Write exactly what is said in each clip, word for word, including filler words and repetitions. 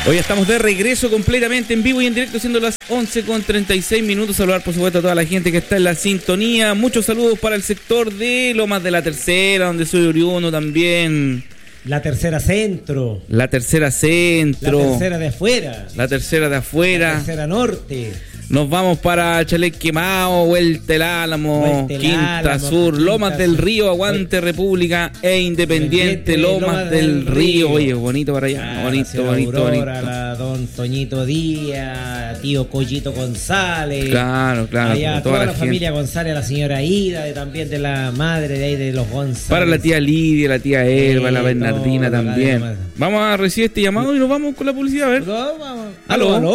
Hoy estamos de regreso completamente en vivo y en directo, siendo las once con treinta y seis minutos. Saludar por supuesto a toda la gente que está en la sintonía. Muchos saludos para el sector de Lomas de la Tercera, donde soy oriundo también. La Tercera Centro. La Tercera Centro. La Tercera de afuera. La Tercera de afuera. La Tercera Norte. Nos vamos para Chalet Quemado, Huelta el Álamo, Huelta el Quinta Álamo, Sur, Quinta Lomas del Sur. Río, Aguante República e Independiente, Independiente, Lomas, Lomas del, del Río. Río. Oye, bonito para allá, Ah, bonito, la señora bonito, Aurora, bonito. la don Toñito Díaz, tío Collito González. Claro, claro. Allá, toda toda, la la, familia gente. González, la señora Ida, de, también de la madre de ahí de los González. Para la tía Lidia, la tía Elba, Sí, la Bernardina toda la también. demás. Vamos a recibir este llamado y nos vamos con la publicidad, a ver. Aló, vamos. Aló. Aló,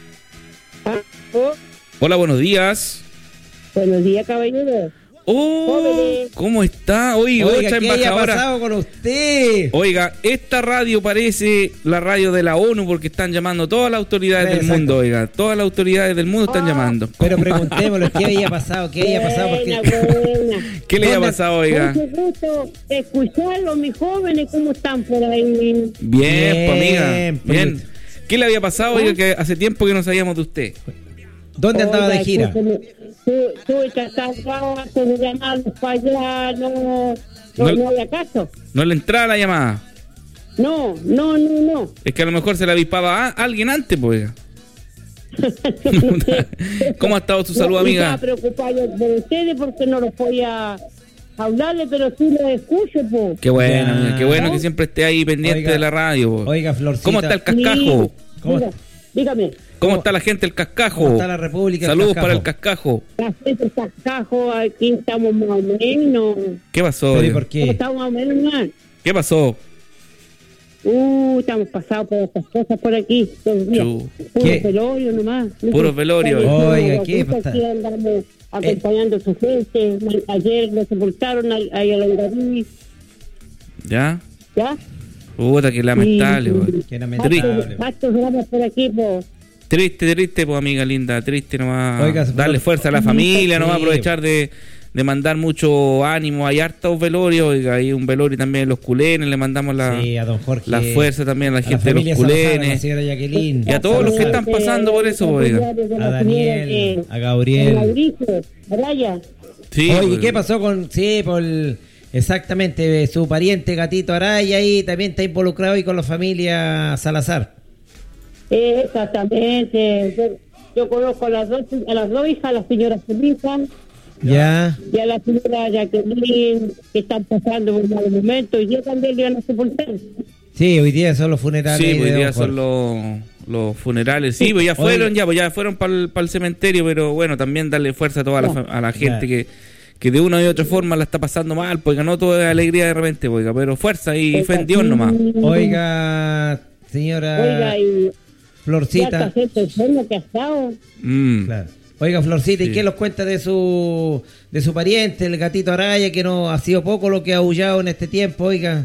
aló. Hola, buenos días. Buenos días, caballero. Oh, Jóvenes. ¿cómo está? Oiga, Oiga, otra ¿qué haya embajadora. pasado con usted? Oiga, esta radio parece la radio de la ONU porque están llamando todas las autoridades del Exacto. mundo, oiga. Todas las autoridades del mundo están Ah. llamando. Pero preguntémosle qué había pasado, qué había pasado, Buena, porque buena. ¿Qué le había ¿Dónde- pasado, oiga? Mucho gusto escucharlos, mis jóvenes, ¿cómo están por ahí? Bien, Bien, pues, amiga. pues. Bien. ¿Qué le había pasado, oiga, que hace tiempo que no sabíamos de usted? ¿dónde andaba Oiga, de gira? escúchame, tu- Tuve que estar con llamarlos para allá, no, no, No- no había caso. ¿No le entraba la llamada? No, no, no, no. Es que a lo mejor se la avispaba a alguien antes, pues, oiga. ¿Cómo ha estado su salud, No, amiga? Estaba preocupado por ustedes porque no los podía hablarle, pero sí los escucho, pues. Qué bueno, Ya. amiga, qué bueno que siempre esté ahí pendiente Oiga, de la radio. po. Oiga, Florcita. ¿Cómo está el cascajo? ¿Cómo- Diga, dígame. ¿Cómo está la gente del cascajo? ¿Cómo está la República del Saludos Cascajo? para el cascajo. La gente cascajo, aquí estamos más o menos. ¿Qué pasó? ¿Pero y oiga? por qué? Estamos más o menos mal. ¿Qué pasó? Uh, estamos pasados por estas cosas por aquí. Todos los días. Chu. Puro ¿Qué? velorio nomás. Puros velorios. Oiga, ¿qué Aquí pasa? andamos acompañando a su gente. Ayer lo sepultaron ahí ahí a la Ingarí. ¿Ya? ¿Ya? Puta, qué lamentable. Sí. po. Qué lamentable. Actos gramos por aquí, pues. Triste, triste, pues, amiga linda. Triste nomás. Oiga, darle por- fuerza a la familia, nomás Sí. aprovechar de, de mandar mucho ánimo. Hay hartos velorios. Oiga, hay un velorio también en los culenes. Le mandamos la, Sí, a don Jorge. la fuerza también a la a la gente de familia los Salazar, a la culenes. señora Jacqueline. Y a todos los que están pasando por eso, oiga. A Daniel, a Gabriel. A Mauricio, a Raya. Sí, Oye, pues. ¿qué pasó con...? Sí, por... el- exactamente, su pariente Gatito Araya ahí también está involucrado ahí con la familia Salazar. Exactamente. Yo, yo conozco a las dos, a las dos hijas, a la señora Felisa Ya. y a la señora Jacqueline, que están pasando por malos momentos, y yo también le iban a sepultar. Sí, hoy día son los funerales. Sí, de hoy don día Jorge. son los, los funerales. Sí, pues ya Oiga. fueron, ya, pues ya fueron para el cementerio, pero bueno, también darle fuerza a toda la, fa- a la gente Ya. que, que de una u otra forma la está pasando mal, porque no todo es alegría de repente, oiga, pero fuerza y fe en Dios nomás. Oiga, señora Oiga, y ya Florcita. esta gente enferma que ha estado. Mm. Claro. Oiga, Florcita, Sí. ¿y qué nos cuenta de su de su pariente, el Gatito Araya, que no ha sido poco lo que ha aullado en este tiempo, oiga?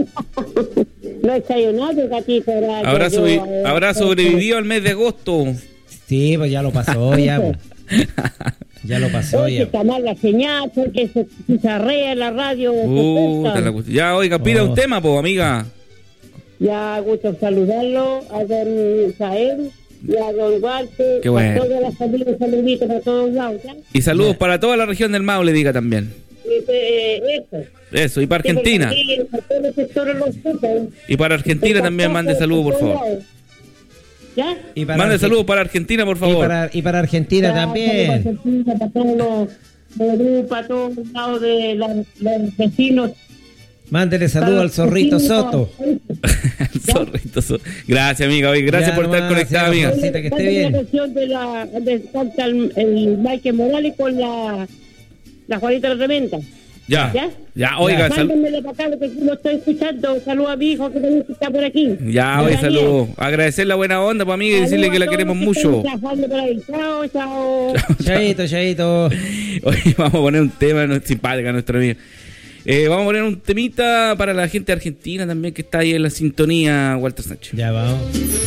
No he desayunado, gatito. Ahora, ¿Habrá, yo- sobri- yo- habrá sobrevivido al mes de agosto? Sí, pues ya lo pasó, ya. pues. Ya lo pasó, Porque ya. está mal la señal, porque se chicharrea en la radio. Puta la cuestión. Ya, oiga, pida Oh. un tema, pues, amiga. Ya, gusto saludarlo a don Isael y a don Walter. Qué bueno. A toda la familia, un saludito para todos lados. ¿ya? Y saludos Ya. para toda la región del Maule, diga también. Y, eh, eso. Eso, y para Sí, porque Argentina. aquí en todos los sectores lo escuchan. Y para Argentina también mande saludos, por favor. ¿Ya? Y para Mande Arge- saludos para Argentina, por Y favor. para, y para Argentina Para también. Argentina, para todos los Perú, para todos los lados de la- los vecinos. Mándele saludo al zorrito Soto. El zorrito so- Gracias, amiga. Oye, gracias Ya por estar nomás, conectada, ya, amiga. Florcita, que esté Mándame bien. La canción de la donde canta el, el Michael Morales con la, la Juanita la Tremenda. Ya, ¿Ya? ya, oiga, sal- Mándenmela para acá, lo que lo estoy escuchando. Saludos a mi hijo que también está por aquí. ya, oye, Daniel. saludos. Agradecer la buena onda, pues, amiga, y decirle Saludos que a la todos queremos los que mucho. están trabajando por ahí. Chao, chao. Chaito, chaito. Oye, vamos a poner un tema, no es simpática nuestra amiga. Eh, vamos a poner un temita para la gente de Argentina también que está ahí en la sintonía, Walter Sánchez. Ya vamos.